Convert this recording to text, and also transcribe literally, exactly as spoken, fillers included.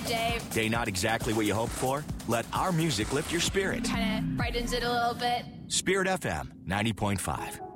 day. Day not exactly what you hoped for? Let our music lift your spirit. Kind of brightens it a little bit. Spirit F M ninety point five.